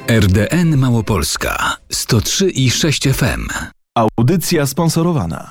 RDN Małopolska 103,6 FM. Audycja sponsorowana.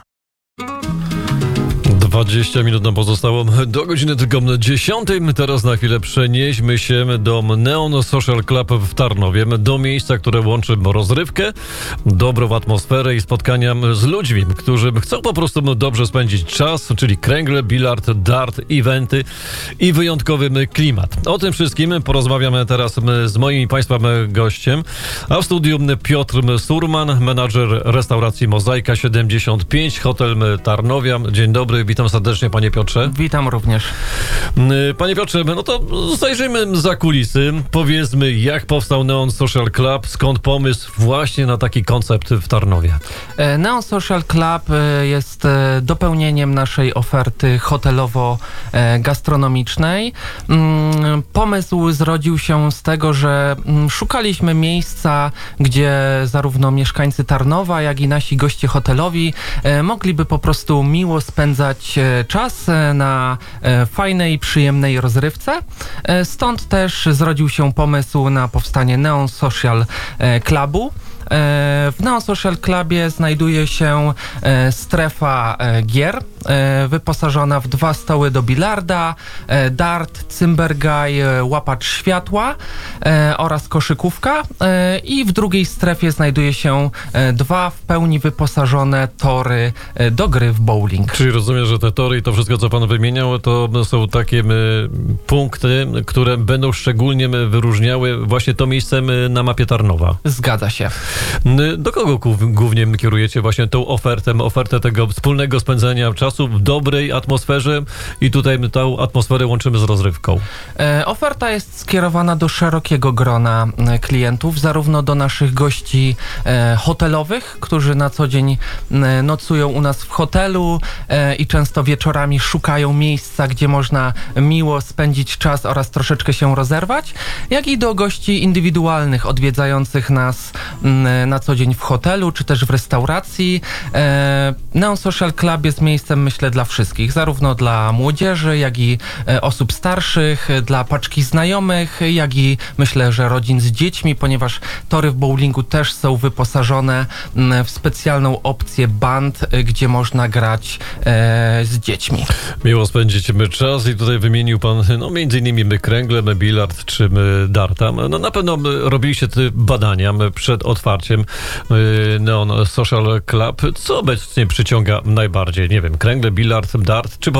20 minut nam pozostało do godziny tylko 10. Teraz na chwilę przenieśmy się do Neon Social Club w Tarnowie, do miejsca, które łączy rozrywkę, dobrą atmosferę i spotkania z ludźmi, którzy chcą po prostu dobrze spędzić czas, czyli kręgle, bilard, dart, eventy i wyjątkowy klimat. O tym wszystkim porozmawiamy teraz z moim i Państwa gościem, a w studiu Piotr Surman, menadżer restauracji Mozaika 75, hotel Tarnowia. Dzień dobry, witam serdecznie, panie Piotrze. Witam również. Panie Piotrze, no to zajrzyjmy za kulisy. Powiedzmy, jak powstał Neon Social Club, skąd pomysł właśnie na taki koncept w Tarnowie? Neon Social Club jest dopełnieniem naszej oferty hotelowo-gastronomicznej. Pomysł zrodził się z tego, że szukaliśmy miejsca, gdzie zarówno mieszkańcy Tarnowa, jak i nasi goście hotelowi mogliby po prostu miło spędzać czas na fajnej, przyjemnej rozrywce. Stąd też zrodził się pomysł na powstanie Neon Social Clubu. W Neon Social Clubie znajduje się strefa gier wyposażona w 2 stoły do bilarda, dart, cymbergaj, łapacz światła oraz koszykówka i w drugiej strefie znajduje się 2 w pełni wyposażone tory do gry w bowling. Czyli rozumiem, że te tory i to wszystko, co pan wymieniał, to są takie punkty, które będą szczególnie wyróżniały właśnie to miejsce na mapie Tarnowa. Zgadza się. Do kogo głównie kierujecie właśnie tą ofertę tego wspólnego spędzania czasu w dobrej atmosferze i tutaj tą atmosferę łączymy z rozrywką? Oferta jest skierowana do szerokiego grona klientów, zarówno do naszych gości hotelowych, którzy na co dzień nocują u nas w hotelu i często wieczorami szukają miejsca, gdzie można miło spędzić czas oraz troszeczkę się rozerwać, jak i do gości indywidualnych odwiedzających nas na co dzień w hotelu, czy też w restauracji. Neon Social Club jest miejscem, myślę, dla wszystkich, zarówno dla młodzieży, jak i osób starszych, dla paczki znajomych, jak i myślę, że rodzin z dziećmi, ponieważ tory w bowlingu też są wyposażone w specjalną opcję band, gdzie można grać z dziećmi. Miło spędzić czas i tutaj wymienił pan między innymi kręgle, bilard czy darta. No, na pewno robiliście te badania przed otwarciem Neon Social Club. Co obecnie przyciąga najbardziej? Nie wiem, kręgle, bilard, dart, czy po